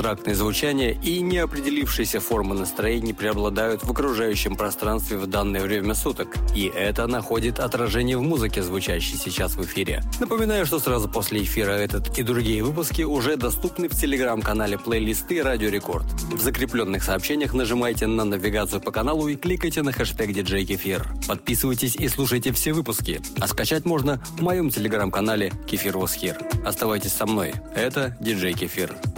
абстрактное звучание и неопределившиеся формы настроений преобладают в окружающем пространстве в данное время суток, и это находит отражение в музыке, звучащей сейчас в эфире. Напоминаю, что сразу после эфира этот и другие выпуски уже доступны в телеграм-канале плейлисты Радио Рекорд. В закрепленных сообщениях нажимайте на навигацию по каналу и кликайте на хэштег DJ Кефир. Подписывайтесь и слушайте все выпуски, а скачать можно в моем телеграм-канале Кефир Was Here. Оставайтесь со мной. Это DJ Кефир.